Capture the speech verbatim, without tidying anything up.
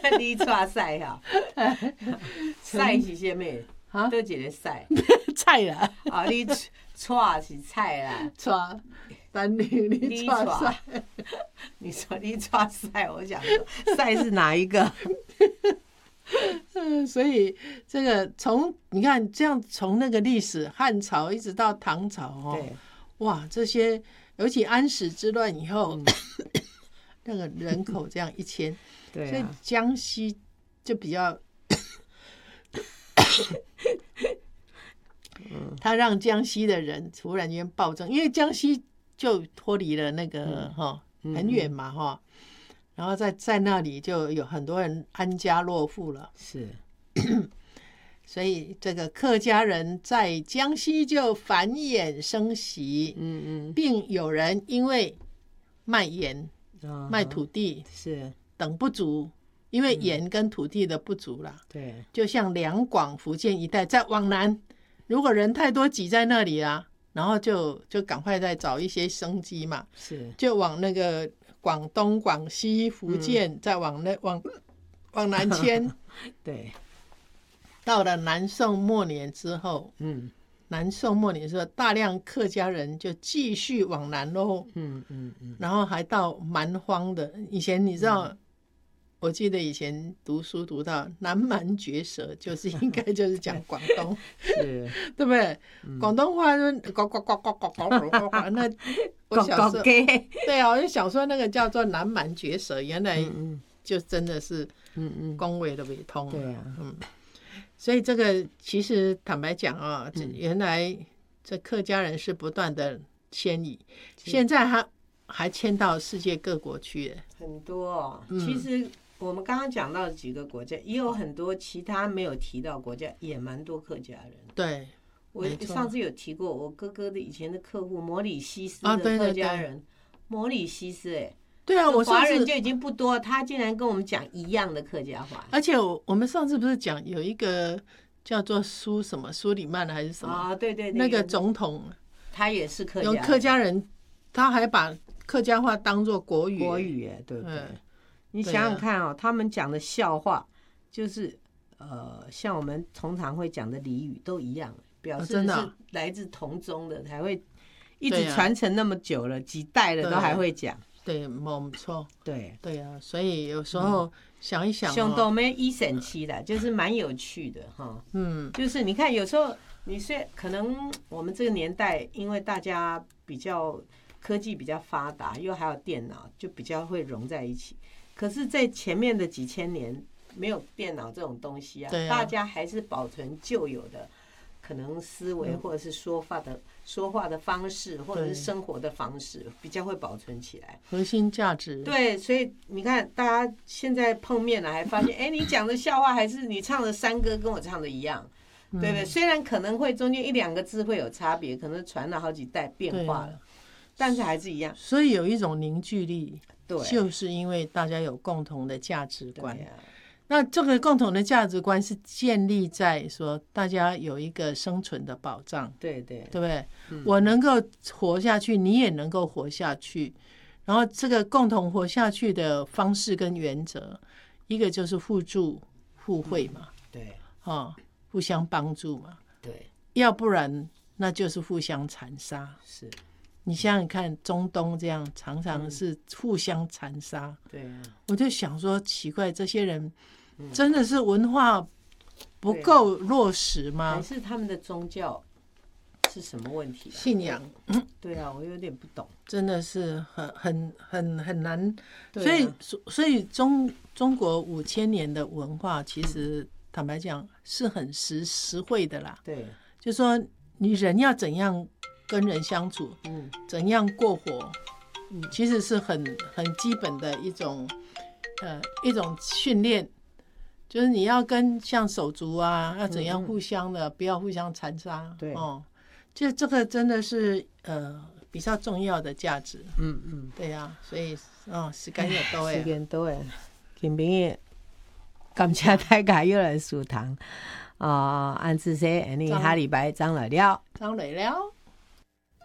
你抓赛哈，赛是什么？啊，都一个赛， 菜啦。 啊，你抓是菜啦， 抓，等你你抓赛。 你说你抓赛，我想说赛是哪一个？ 嗯，所以这个从你看这样从那个历史汉朝一直到唐朝哦， 对， 哇，这些尤其安史之乱以后，嗯、那个人口这样一千， 对、啊， 所以江西就比较，他让江西的人突然间暴增，因为江西就脱离了那个哈、嗯、很远嘛哈。然后在在那里就有很多人安家落户了， 是， 所以这个客家人在江西就繁衍生息， 嗯嗯， 并有人因为卖盐、 哦、 卖土地是等不足，因为盐跟土地的不足啦， 对、嗯， 就像两广福建一带再往南，如果人太多挤在那里啊，然后就就赶快再找一些生机嘛， 是， 就往那个。广东、广西、福建，嗯、再往那往往南迁， 对， 到了南宋末年之后，嗯，南宋末年之后，大量客家人就继续往南喽，嗯嗯嗯，然后还到蛮荒的。以前你知道，嗯、我记得以前读书读到南蛮绝舌，就是应该就是讲广东， 是， 对不对？嗯、广东话就呱呱呱呱呱呱呱呱，那。我小时候对啊，我就想说那个叫做南蛮绝舌，原来就真的是嗯嗯恭维的未通。对啊，嗯，所以这个其实坦白讲啊，嗯、原来这客家人是不断的迁移，现在还还迁到世界各国去， 很多、哦。嗯、其实我们刚刚讲到几个国家，也有很多其他没有提到国家，也蛮多客家人。 对。 我上次有提过，我哥哥的以前的客户摩里西斯的客家人，啊、对对对摩里西斯哎、欸， 对啊，我华人就已经不多，他竟然跟我们讲一样的客家话。 而且我我们上次不是讲有一个叫做苏什么苏里曼还是什么啊？对对对， 那个总统他也是客家人， 有客家人，他还把客家话当作国语， 国语哎，对不对？嗯、你想想看哦，他们讲的笑话就是呃，像我们通常会讲的俚语都一样。表示是来自同宗的，才会一直传承那么久了，几代了都还会讲。 对，没错。对对啊，所以有时嗯候想一想， 兄弟们一神期的，就是蛮有趣的哈。嗯，就是你看，有时候你是可能我们这个年代，因为大家比较科技比较发达，又还有电脑，就比较会融在一起。可是，在前面的几千年，没有电脑这种东西啊，大家还是保存旧有的。可能思维或者是说话的、嗯、说话的方式，或者是生活的方式，比较会保存起来。 核心价值。 对，所以你看，大家现在碰面了，还发现，哎，你讲的笑话还是你唱的山歌跟我唱的一样，嗯、对不对？虽然可能会中间一两个字会有差别，可能传了好几代变化了，啊、但是还是一样。 所以有一种凝聚力， 对， 就是因为大家有共同的价值观。那这个共同的价值观是建立在说大家有一个生存的保障， 对对， 对不对？嗯、我能够活下去，你也能够活下去，然后这个共同活下去的方式跟原则，一个就是互助互惠嘛， 嗯、对， 哦，互相帮助嘛， 对， 要不然那就是互相残杀， 是。 你想想看，中东这样常常是互相残杀， 嗯、对啊， 我就想说奇怪，这些人真的是文化不够落实吗？ 还是他们的宗教是什么问题？ 信仰？ 对啊，我有点不懂， 真的是很很很很难。啊、所以所以中中国五千年的文化，其实、嗯、坦白讲是很实实惠的啦。 对， 就说你人要怎样跟人相处，嗯，怎样过活，嗯，其实是很很基本的一种，呃，一种训练，就是你要跟像手足啊，要怎样互相的，嗯、不要互相残杀， 对， 哦，就这个真的是呃比较重要的价值， 嗯嗯， 对呀、啊，所以哦，时间也多诶， 时间多诶，今晡感謝大家又來書堂啊，安子說，你下禮拜張來了， 張來了。